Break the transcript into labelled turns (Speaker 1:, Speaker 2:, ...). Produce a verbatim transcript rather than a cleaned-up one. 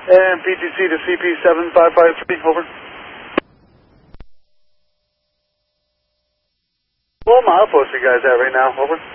Speaker 1: And P T C to C P seven five five three, over. What milepost you guys at right now, over?